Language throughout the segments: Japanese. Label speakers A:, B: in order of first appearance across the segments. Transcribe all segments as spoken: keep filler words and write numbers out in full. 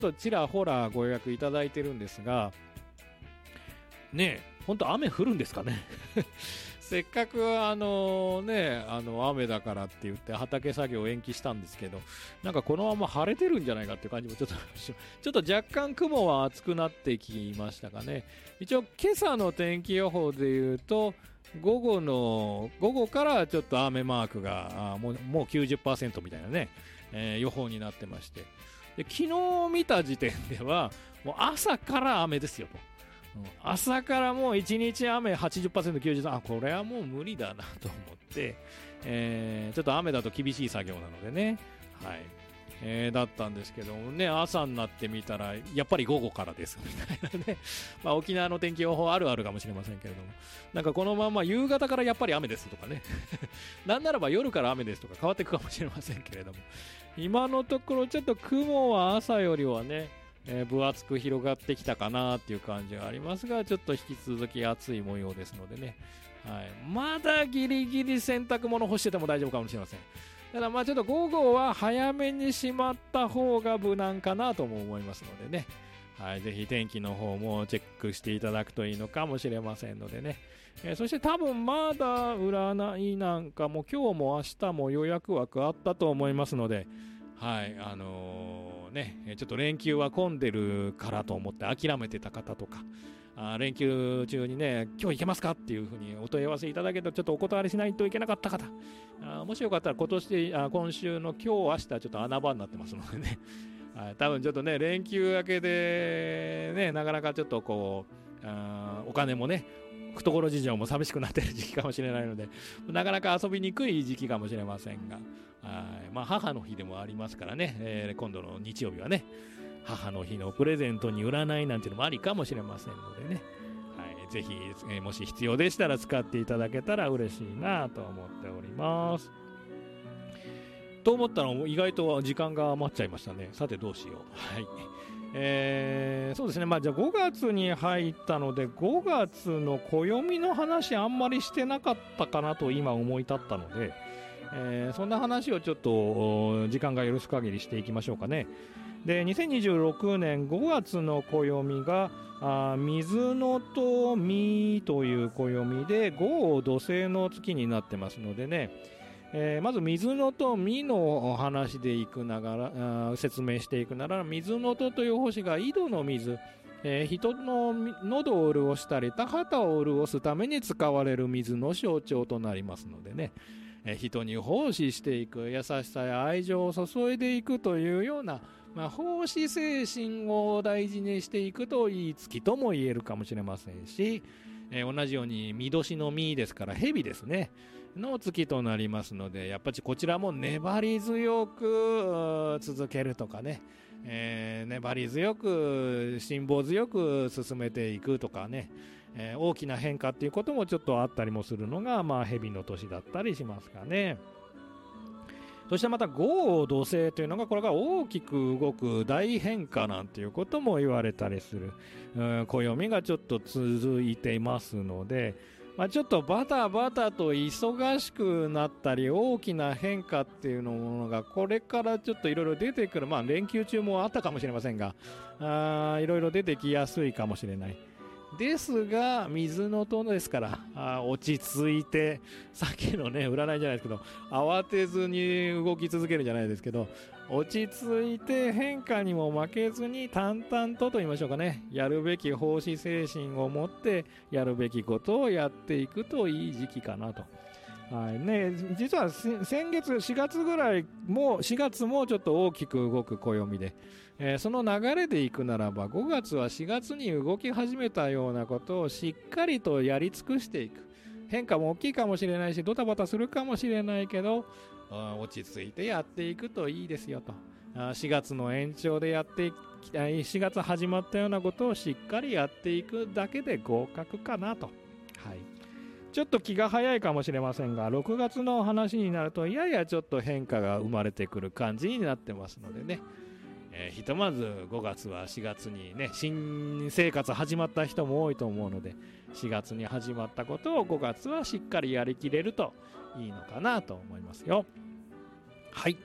A: とちらほらご予約いただいてるんですが、ねえ、本当雨降るんですかねせっかくあのね、あの雨だからって言って畑作業を延期したんですけど、なんかこのまま晴れてるんじゃないかっていう感じもちょっとちょっと若干雲は厚くなってきましたかね。一応今朝の天気予報で言うと、午後の午後からちょっと雨マークがあもう、もう きゅうじゅっパーセント みたいなね、えー、予報になってまして、で昨日見た時点ではもう朝から雨ですよと。朝からもういちにち雨 はちじゅっパーセント、きゅうじゅっパーセント、あ、これはもう無理だなと思って、えー、ちょっと雨だと厳しい作業なのでね、はい、えー、だったんですけどね、朝になってみたらやっぱり午後からですみたいなねまあ沖縄の天気予報あるあるかもしれませんけれども、なんかこのまま夕方からやっぱり雨ですとかねなんならば夜から雨ですとか変わっていくかもしれませんけれども、今のところちょっと雲は朝よりはね、えー、分厚く広がってきたかなっていう感じがありますが、ちょっと引き続き暑い模様ですのでね、はい、まだギリギリ洗濯物干してても大丈夫かもしれません。ただまあちょっと午後は早めにしまった方が無難かなとも思いますのでね、はい、ぜひ天気の方もチェックしていただくといいのかもしれませんのでね、えー、そして多分まだ占いなんかも今日も明日も予約枠あったと思いますので、はい、あのー、ね、ちょっと連休は混んでるからと思って諦めてた方とか、あ連休中にね、今日行けますかっていうふうにお問い合わせいただけど、ちょっとお断りしないといけなかった方、あもしよかったら今年、あ今週の今日、明日ちょっと穴場になってますのでね、はい、多分ちょっとね、連休明けでね、なかなかちょっとこう、あお金もね、懐事情も寂しくなってる時期かもしれないので、なかなか遊びにくい時期かもしれませんが、はいまあ、母の日でもありますからね、えー、今度の日曜日はね、母の日のプレゼントに占いなんていうのもありかもしれませんのでね、はい、ぜひ、えー、もし必要でしたら使っていただけたら嬉しいなと思っております。と思ったら意外と時間が余っちゃいましたね。さてどうしよう。はいえー、そうですね、まあ、じゃあごがつに入ったので、ごがつの暦の話あんまりしてなかったかなと今思い立ったので、えー、そんな話をちょっと時間が許す限りしていきましょうかね。でにせんにじゅうろくねんごがつの暦があ水のとみという暦で豪雨土星の月になってますのでね、えー、まず水のとみの話でいくながら説明していくなら、水のとという星が井戸の水、えー、人の喉を潤したり田畑を潤すために使われる水の象徴となりますのでね、えー、人に奉仕していく、優しさや愛情を注いでいくというような、まあ、奉仕精神を大事にしていくといい月とも言えるかもしれませんし、えー、同じように見年の実ですから蛇ですねの月となりますので、やっぱりこちらも粘り強く続けるとかね、えー、粘り強く辛抱強く進めていくとかね、えー、大きな変化っていうこともちょっとあったりもするのが、まあ、蛇の年だったりしますかね。そしてまた豪雨土星というのが、これが大きく動く大変化なんていうことも言われたりする、うん、暦がちょっと続いていますので、まあ、ちょっとバタバタと忙しくなったり大きな変化っていうのがこれからちょっといろいろ出てくる、まあ連休中もあったかもしれませんが、いろいろ出てきやすいかもしれない。ですが水のとですからあ落ち着いて、さっきのね占いじゃないですけど、慌てずに動き続けるじゃないですけど、落ち着いて変化にも負けずに淡々とと言いましょうかね、やるべき奉仕精神を持ってやるべきことをやっていくといい時期かなと。はいね、実は先月しがつぐらいもしがつもちょっと大きく動く暦で、えー、その流れでいくならばごがつはしがつに動き始めたようなことをしっかりとやり尽くしていく。変化も大きいかもしれないしドタバタするかもしれないけど、落ち着いてやっていくといいですよと。しがつの延長でやっていき、しがつ始まったようなことをしっかりやっていくだけで合格かなと。はい、ちょっと気が早いかもしれませんが、ろくがつの話になるとややちょっと変化が生まれてくる感じになってますのでね、えー、ひとまずごがつはしがつにね新生活始まった人も多いと思うので、しがつに始まったことをごがつはしっかりやりきれるといいのかなと思いますよ。はい、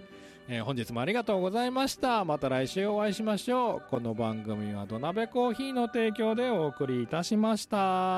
A: えー本日もありがとうございました。また来週お会いしましょう。この番組は土鍋コーヒーの提供でお送りいたしました。